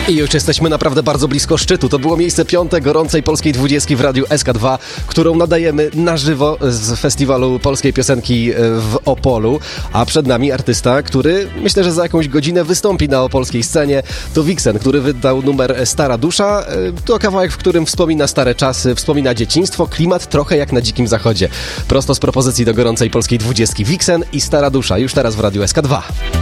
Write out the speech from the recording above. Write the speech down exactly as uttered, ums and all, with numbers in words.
I już jesteśmy naprawdę bardzo blisko szczytu. To było miejsce piąte gorącej polskiej dwudziestki w Radiu S K dwa, którą nadajemy na żywo z festiwalu polskiej piosenki w Opolu. A przed nami artysta, który myślę, że za jakąś godzinę wystąpi na opolskiej scenie. To Vixen, który wydał numer Stara Dusza. To kawałek, w którym wspomina stare czasy, wspomina dzieciństwo, klimat trochę jak na Dzikim Zachodzie. Prosto z propozycji do gorącej polskiej dwudziestki. Vixen i Stara Dusza już teraz w Radiu S K dwa.